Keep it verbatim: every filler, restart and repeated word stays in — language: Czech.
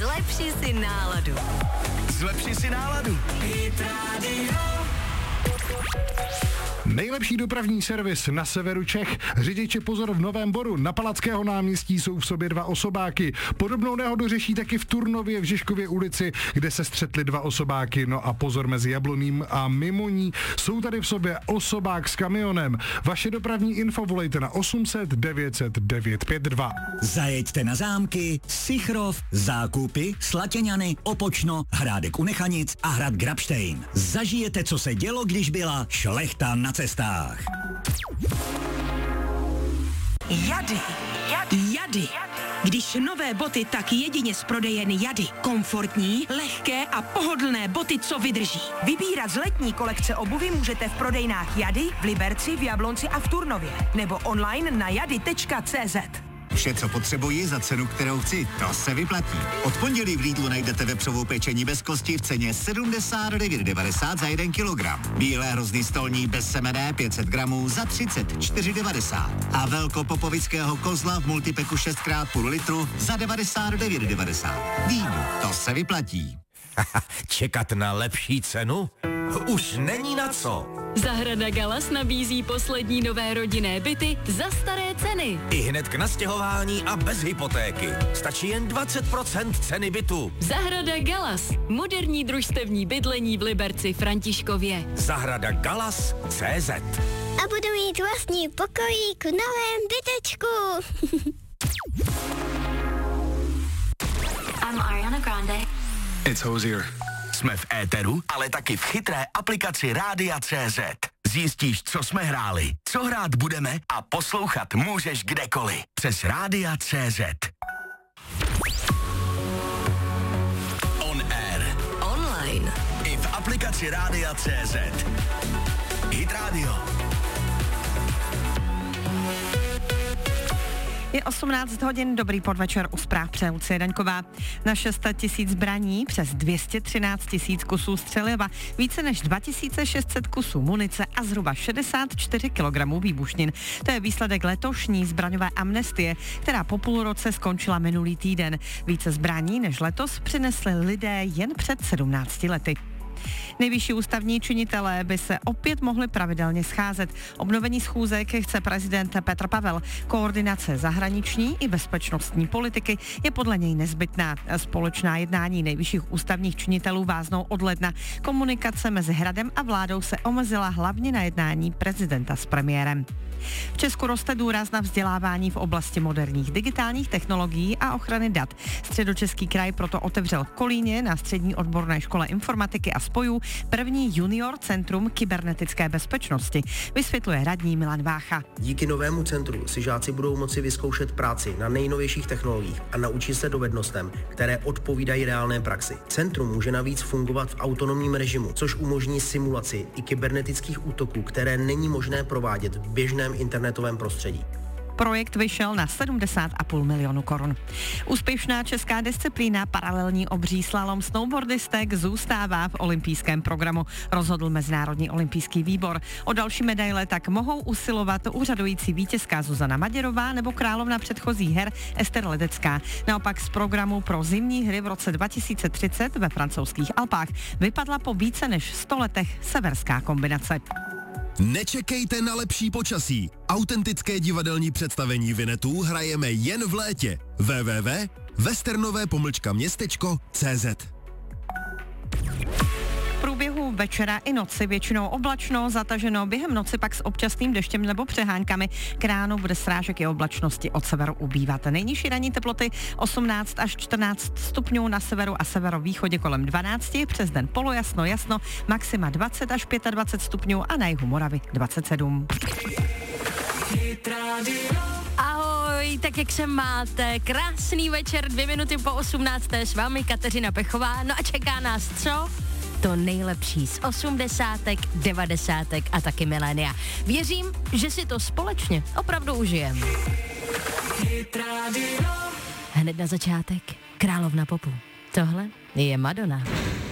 Zlepši si náladu. Zlepši si náladu. Hit Radio. Nejlepší dopravní servis na severu Čech. Řidiči pozor v Novém Boru. Na Palackého náměstí jsou v sobě dva osobáky. Podobnou nehodu řeší taky v Turnově v Žižkově ulici, kde se střetly dva osobáky. No a pozor, mezi Jabloným a Mimoní jsou tady v sobě osobák s kamionem. Vaše dopravní info volejte na osm set devět set devět pět dva. Zajeďte na zámky, Sichrov, Zákupy, Slatěňany, Opočno, Hrádek u Nechanic a hrad Grabštejn. Zažijete, co se dělo, když byla šlechta na cestách. Jady. Jady. Jady. Když nové boty, tak jedině z prodejen Jady. Komfortní, lehké a pohodlné boty, co vydrží. Vybírat z letní kolekce obuvy můžete v prodejnách Jady, v Liberci, v Jablonci a v Turnově. Nebo online na jady tečka cé zet. Vše, co potřebuji za cenu, kterou chci, to se vyplatí. Od pondělí v Lidlu najdete vepřovou pečení bez kosti v ceně sedmdesát devět devadesát za jeden kilogram. Bílé hrozný stolní bez semene pět set gramů za třicet čtyři devadesát. A velkopopovického kozla v multipeku šest krát půl litru za devadesát devět devadesát. Lidl, to se vyplatí. Čekat na lepší cenu? Už není na co. Zahrada Galas nabízí poslední nové rodinné byty za staré ceny. I hned k nastěhování a bez hypotéky. Stačí jen dvacet procent ceny bytu. Zahrada Galas. Moderní družstevní bydlení v Liberci Františkově. Zahrada Galas tečka cé zet. A budu mít vlastní pokojík v novém bytečku. I'm Ariana Grande. It's Hozier. Jsme v éteru, ale taky v chytré aplikaci Rádia tečka cé zet. Zjistíš, co jsme hráli, co hrát budeme a poslouchat můžeš kdekoliv. Přes Rádia tečka cé zet. On air. Online. I v aplikaci Rádia tečka cé zet. Hit Radio. Je osmnáct hodin, dobrý podvečer, u zpráv přeje Lucie Daňková. Na šest set tisíc zbraní, přes dvě stě třináct tisíc kusů střeliva, více než dva tisíce šest set kusů munice a zhruba šedesát čtyři kilogramů výbušnin. To je výsledek letošní zbraňové amnestie, která po půl roce skončila minulý týden. Více zbraní než letos přinesli lidé jen před sedmnácti lety. Nejvyšší ústavní činitelé by se opět mohli pravidelně scházet. Obnovení schůzek chce prezident Petr Pavel. Koordinace zahraniční i bezpečnostní politiky je podle něj nezbytná. Společná jednání nejvyšších ústavních činitelů váznou od ledna. Komunikace mezi hradem a vládou se omezila hlavně na jednání prezidenta s premiérem. V Česku roste důraz na vzdělávání v oblasti moderních digitálních technologií a ochrany dat. Středočeský kraj proto otevřel v Kolíně na střední odborné škole informatiky a spojů první junior centrum kybernetické bezpečnosti, vysvětluje radní Milan Vácha. Díky novému centru si žáci budou moci vyzkoušet práci na nejnovějších technologiích a naučit se dovednostem, které odpovídají reálné praxi. Centrum může navíc fungovat v autonomním režimu, což umožní simulaci i kybernetických útoků, které není možné provádět v běžném internetovém prostředí. Projekt vyšel na sedmdesát a půl milionu korun. Úspěšná česká disciplína paralelní obří slalom snowboardistek zůstává v olympijském programu, rozhodl Mezinárodní olympijský výbor. O další medaile tak mohou usilovat úřadující vítězka Zuzana Maděrová nebo královna předchozích her Ester Ledecká. Naopak z programu pro zimní hry v roce dva tisíce třicet ve francouzských Alpách vypadla po více než sto letech severská kombinace. Nečekejte na lepší počasí. Autentické divadelní představení Vinetů hrajeme jen v létě. w w w tečka westernové pomlčka městečko tečka cé zet. V průběhu večera i noci většinou oblačno, zataženo, během noci pak s občasným deštěm nebo přeháňkami. K ránu bude srážek i oblačnosti od severu ubývat. Nejnižší ranní teploty osmnáct až čtrnáct stupňů, na severu a severovýchodě kolem dvanáct, přes den polojasno, jasno, maxima dvacet až dvacet pět stupňů a na jihu Moravy dvacet sedm. Ahoj, tak jak se máte? Krásný večer, dvě minuty po osmnácté, s vámi Kateřina Pechová. No a čeká nás co? To nejlepší z osmdesátek, devadesátek a taky milénia. Věřím, že si to společně opravdu užijeme. Hned na začátek královna popu. Tohle je Madonna.